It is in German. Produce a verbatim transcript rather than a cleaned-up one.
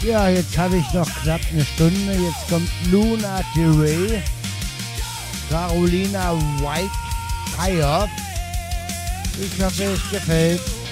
Ja, jetzt habe ich noch knapp eine Stunde. Jetzt kommt Luna Del Rey, Carolina White Fire. Ich hoffe, es gefällt.